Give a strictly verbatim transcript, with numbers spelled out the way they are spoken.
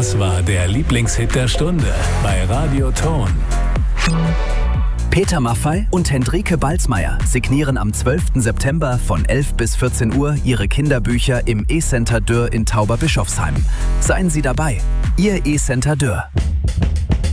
Das war der Lieblingshit der Stunde bei Radio Ton. Peter Maffay und Hendrike Balzmeier signieren am zwölften September von elf bis vierzehn Uhr ihre Kinderbücher im E-Center Dürr in Tauberbischofsheim. Seien Sie dabei, Ihr E-Center Dürr.